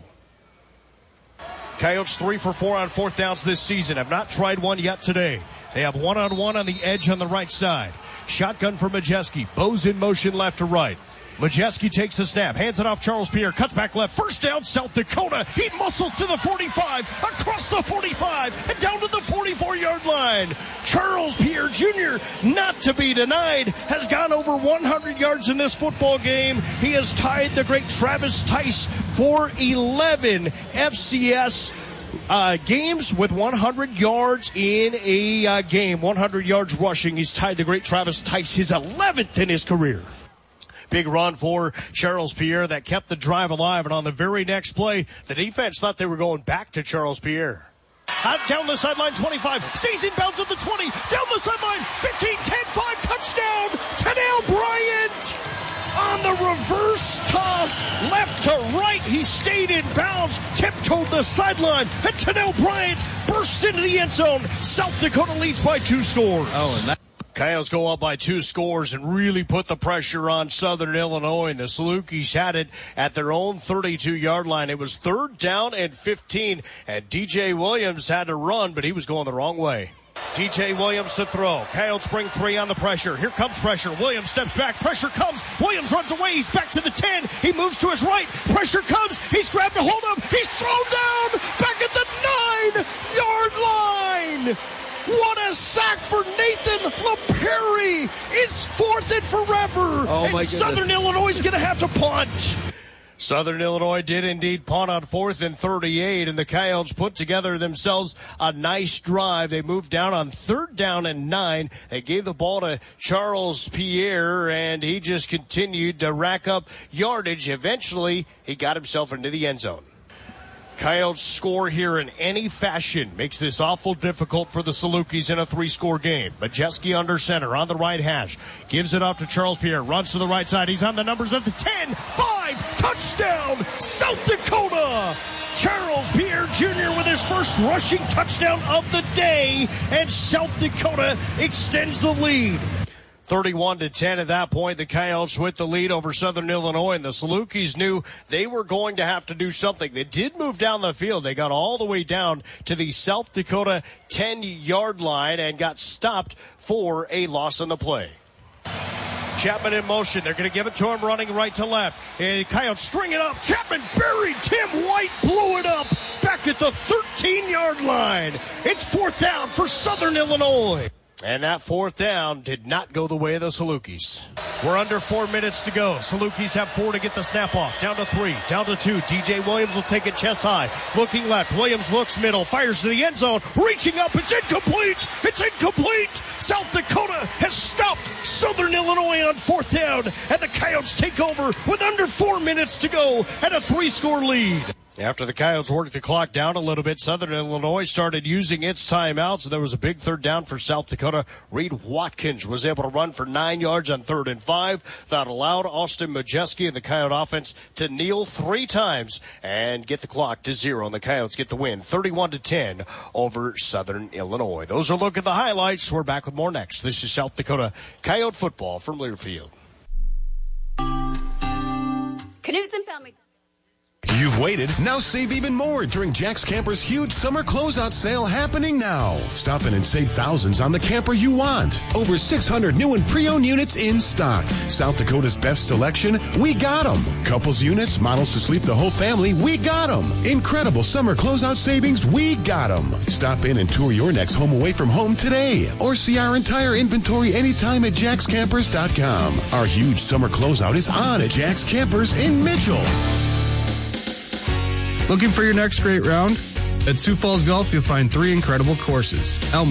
Coyotes three for four on fourth downs this season. Have not tried one yet today. They have one-on-one on the edge on the right side. Shotgun for Majeski. Bows in motion left to right. Majeski takes the snap, hands it off Charles Pierre, cuts back left. First down, South Dakota. He muscles to the forty-five, across the forty-five, and down to the forty-four-yard line. Charles Pierre Junior, not to be denied, has gone over one hundred yards in this football game. He has tied the great Travis Tice for eleven F C S Uh, games with one hundred yards in a uh, game, one hundred yards rushing. He's tied the great Travis Tice, his eleventh in his career. Big run for Charles Pierre that kept the drive alive, and on the very next play, the defense thought they were going back to Charles Pierre. Out down the sideline, twenty-five, stays in bounds at the twenty, down the sideline, fifteen, ten, five, touchdown, Tennell Bryant! On the reverse toss, left to right, he stayed in bounds, tiptoed the sideline, and Tennell Bryant bursts into the end zone. South Dakota leads by two scores. Oh, and that. Coyotes go up by two scores and really put the pressure on Southern Illinois, and the Salukis had it at their own thirty-two-yard line. It was third down and fifteen, and D J Williams had to run, but he was going the wrong way. D J Williams to throw. Coyotes bring three on the pressure. Here comes pressure. Williams steps back. Pressure comes. Williams runs away. He's back to the ten. He moves to his right. Pressure comes. He's grabbed a hold of. He's thrown down back at the nine-yard line. What a sack for Nathan LaPerry. It's fourth and forever. Oh, my and goodness. Southern Illinois is going to have to punt. Southern Illinois did indeed punt on fourth and thirty-eight, and the Coyotes put together themselves a nice drive. They moved down on third down and nine. They gave the ball to Charles Pierre, and he just continued to rack up yardage. Eventually, he got himself into the end zone. Coyotes score here in any fashion makes this awful difficult for the Salukis in a three-score game. Majeski under center on the right hash. Gives it off to Charles Pierre. Runs to the right side. He's on the numbers at the ten. five. Touchdown, South Dakota. Charles Pierre Junior with his first rushing touchdown of the day. And South Dakota extends the lead. thirty-one to ten at that point. The Coyotes with the lead over Southern Illinois, and the Salukis knew they were going to have to do something. They did move down the field. They got all the way down to the South Dakota ten-yard line and got stopped for a loss on the play. Chapman in motion. They're going to give it to him running right to left. And Coyotes string it up. Chapman buried. Tim White blew it up back at the thirteen-yard line. It's fourth down for Southern Illinois. And that fourth down did not go the way of the Salukis. We're under four minutes to go. Salukis have four to get the snap off. Down to three, down to two. D J Williams will take it chest high. Looking left. Williams looks middle. Fires to the end zone. Reaching up. It's incomplete. It's incomplete. South Dakota has stopped Southern Illinois on fourth down. And the Coyotes take over with under four minutes to go and a three-score lead. After the Coyotes worked the clock down a little bit, Southern Illinois started using its timeouts. So there was a big third down for South Dakota. Reed Watkins was able to run for nine yards on third and five. That allowed Austin Majeski and the Coyote offense to kneel three times and get the clock to zero. And the Coyotes get the win, thirty-one to ten over Southern Illinois. Those are a look at the highlights. We're back with more next. This is South Dakota Coyote football from Learfield. Knutson Pelmy. You've waited. Now save even more during Jack's Camper's huge summer closeout sale happening now. Stop in and save thousands on the camper you want. Over six hundred new and pre-owned units in stock. South Dakota's best selection, we got them. Couples units, models to sleep the whole family, we got them. Incredible summer closeout savings, we got them. Stop in and tour your next home away from home today. Or see our entire inventory anytime at jacks campers dot com. Our huge summer closeout is on at Jack's Campers in Mitchell. Looking for your next great round? At Sioux Falls Golf, you'll find three incredible courses: Elm